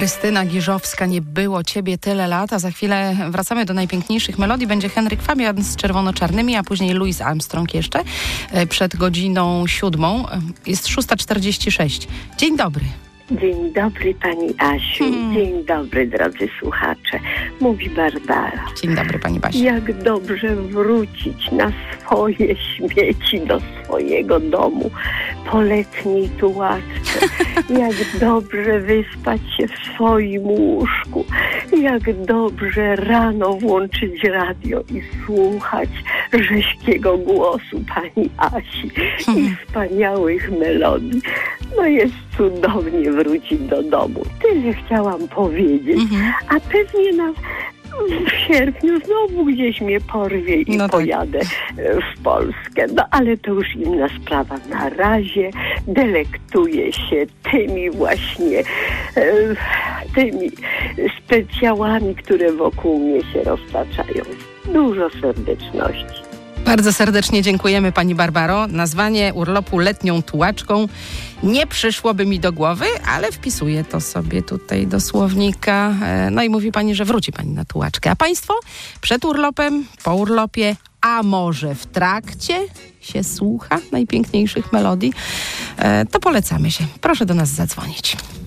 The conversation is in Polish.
Krystyna Giżowska, nie było ciebie tyle lat, a za chwilę wracamy do najpiękniejszych melodii. Będzie Henryk Fabian z Czerwono-Czarnymi, a później Louis Armstrong jeszcze przed godziną 7. Jest 6:46. Dzień dobry. Dzień dobry pani Asiu, dzień dobry drodzy słuchacze, mówi Barbara. Dzień dobry pani Basiu. Jak dobrze wrócić na swoje śmieci do swojego domu po letniej tułaczce. Jak dobrze wyspać się w swoim łóżku. Jak dobrze rano włączyć radio i słuchać rześkiego głosu pani Asi i wspaniałych melodii. No jest cudownie wrócić do domu. Tyle chciałam powiedzieć. A pewnie w sierpniu znowu gdzieś mnie porwie i pojadę w Polskę. No ale to już inna sprawa. Na razie delektuję się tymi właśnie tymi specjałami, które wokół mnie się roztaczają. Dużo serdeczności. Bardzo serdecznie dziękujemy pani Barbaro. Nazwanie urlopu letnią tułaczką nie przyszłoby mi do głowy, ale wpisuję to sobie tutaj do słownika. No i mówi pani, że wróci pani na tułaczkę. A państwo przed urlopem, po urlopie, a może w trakcie się słucha najpiękniejszych melodii, to polecamy się. Proszę do nas zadzwonić.